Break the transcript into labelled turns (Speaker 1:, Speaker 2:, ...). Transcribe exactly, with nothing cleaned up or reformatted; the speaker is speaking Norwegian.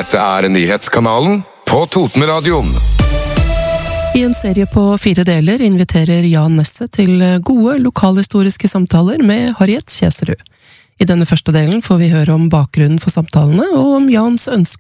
Speaker 1: Dette er nyhetskanalen på Totenradioen.
Speaker 2: I en serie på fire deler inviterer Jan Nesse til gode lokalhistoriske samtaler med Harriet Kjeserud. I denne første delen får vi høre om bakgrunnen for samtalene og om Jans ønske